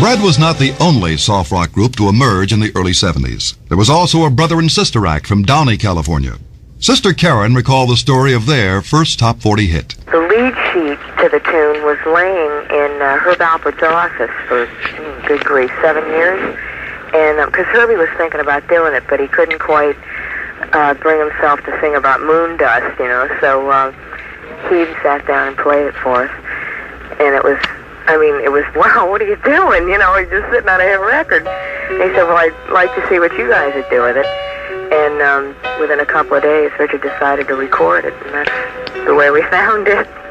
Bread was not the only soft rock group to emerge in the early 70s. There was also a brother and sister act from Downey, California. Sister Karen recalled the story of their first top 40 hit. The lead sheet to the tune was laying in Herb Alpert's office for, good grief, 7 years. And because Herbie was thinking about doing it, but he couldn't quite bring himself to sing about moon dust, so he sat down and played it for us. And it was, wow, what are you doing? He's just sitting on a hit record. And he said, well, I'd like to see what you guys would do with it. And within a couple of days, Richard decided to record it, and that's the way we found it.